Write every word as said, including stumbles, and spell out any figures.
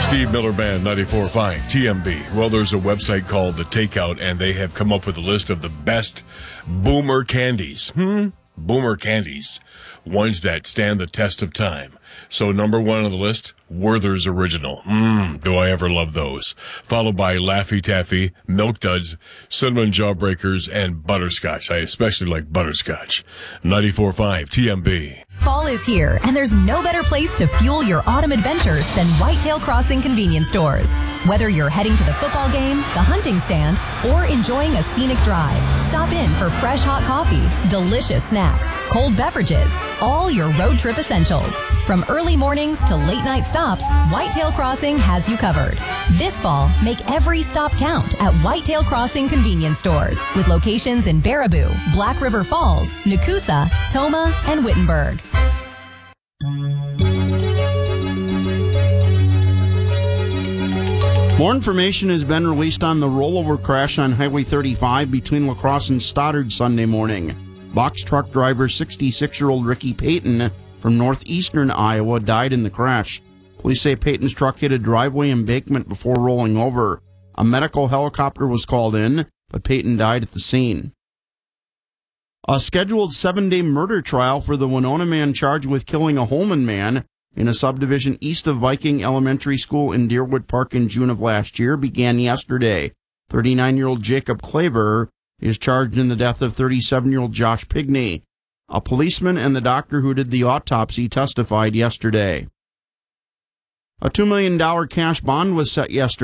Steve Miller Band, ninety-four point five T M B. Well, there's a website called The Takeout, and they have come up with a list of the best boomer candies. Hmm? Boomer candies. Ones that stand the test of time. So number one on the list, Werther's Original. Mmm, do I ever love those. Followed by Laffy Taffy, Milk Duds, Cinnamon Jawbreakers, and Butterscotch. I especially like Butterscotch. ninety-four point five T M B. Fall is here, and there's no better place to fuel your autumn adventures than Whitetail Crossing convenience stores. Whether you're heading to the football game, the hunting stand, or enjoying a scenic drive, stop in for fresh hot coffee, delicious snacks, cold beverages, all your road trip essentials. From early mornings to late night stops, Whitetail Crossing has you covered. This fall, make every stop count at Whitetail Crossing convenience stores with locations in Baraboo, Black River Falls, Nakusa, Toma, and Wittenberg. More information has been released on the rollover crash on Highway thirty-five between La Crosse and Stoddard Sunday morning. Box truck driver sixty-six-year-old Ricky Payton from northeastern Iowa died in the crash. Police say Payton's truck hit a driveway embankment before rolling over. A medical helicopter was called in, but Payton died at the scene. A scheduled seven-day murder trial for the Winona man charged with killing a Holman man in a subdivision east of Viking Elementary School in Deerwood Park in June of last year began yesterday. thirty-nine-year-old Jacob Claver is charged in the death of thirty-seven-year-old Josh Pigney. A policeman and the doctor who did the autopsy testified yesterday. A two million dollars cash bond was set yesterday